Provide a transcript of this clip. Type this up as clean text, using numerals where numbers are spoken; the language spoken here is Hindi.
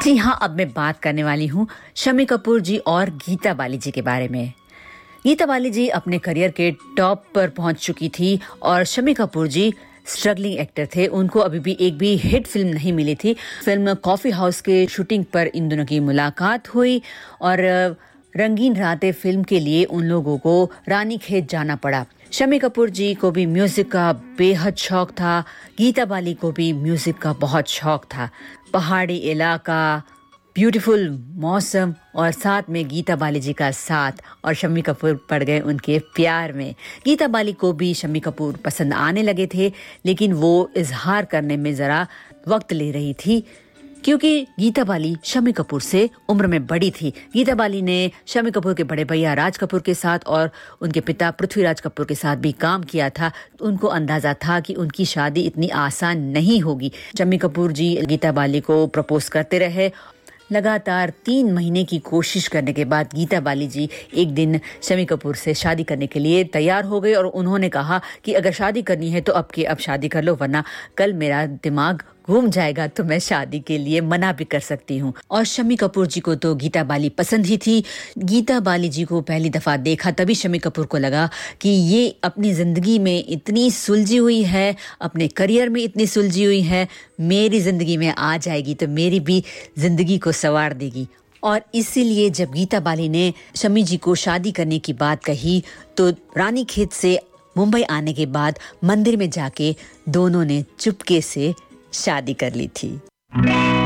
जी हाँ, अब मैं बात करने वाली हूँ शम्मी कपूर जी और गीता बाली जी के बारे में। गीता बाली जी अपने करियर के टॉप पर पहुंच चुकी थी और शम्मी कपूर जी स्ट्रगलिंग एक्टर थे। उनको अभी भी एक भी हिट फिल्म नहीं मिली थी। फिल्म कॉफी हाउस के शूटिंग पर इन दोनों की मुलाकात हुई और रंगीन रातें फिल्म के लिए उन लोगों को रानीखेत जाना पड़ा। शम्मी कपूर जी को भी म्यूजिक का बेहद शौक था। गीता बाली को भी म्यूजिक का बहुत शौक था। पहाड़ी इलाका, ब्यूटीफुल मौसम और साथ में गीता बाली जी का साथ और शम्मी कपूर पड़ गए उनके प्यार में। गीता बाली को भी शम्मी कपूर पसंद आने लगे थे, लेकिन वो इजहार करने में ज़रा वक्त ले रही थी क्योंकि गीता बाली शम्मी कपूर से उम्र में बड़ी थी। गीता बाली ने शम्मी कपूर के बड़े भैया राज कपूर के साथ और उनके पिता पृथ्वीराज कपूर के साथ भी काम किया था। उनको अंदाजा था कि उनकी शादी इतनी आसान नहीं होगी। शम्मी कपूर जी गीता बाली को प्रपोज करते रहे। लगातार 3 महीने की कोशिश करने के बाद गीता बाली जी एक दिन शम्मी कपूर से शादी करने के लिए तैयार हो गए और उन्होंने कहा कि अगर शादी करनी है तो अब शादी कर लो, वरना कल मेरा दिमाग घूम जाएगा तो मैं शादी के लिए मना भी कर सकती हूँ। और शम्मी कपूर जी को तो गीता बाली पसंद ही थी। गीता बाली जी को पहली दफा देखा तभी शम्मी कपूर को लगा कि ये अपनी जिंदगी में इतनी सुलझी हुई है, अपने करियर में इतनी सुलझी हुई है, मेरी जिंदगी में आ जाएगी तो मेरी भी जिंदगी को संवार देगी। और इसीलिए जब गीता बाली ने शम्मी जी को शादी करने की बात कही तो रानीखेत से मुंबई आने के बाद मंदिर में जाके दोनों ने चुपके से शादी कर ली थी।